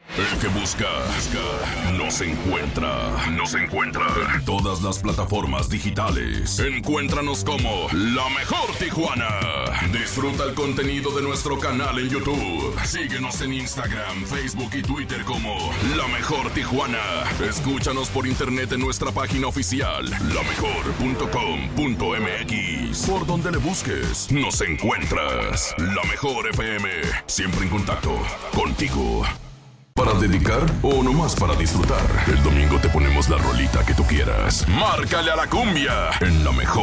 El que busca, nos encuentra. En todas las plataformas digitales. Encuéntranos como La Mejor Tijuana. Disfruta el contenido de nuestro canal en YouTube. Síguenos en Instagram, Facebook y Twitter como La Mejor Tijuana. Escúchanos por internet en nuestra página oficial, lamejor.com.mx. Por donde le busques, nos encuentras. La Mejor FM, siempre en contacto contigo. ¿Para dedicar o nomás para disfrutar? El domingo te ponemos la rolita que tú quieras. Márcale a la cumbia en La Mejor.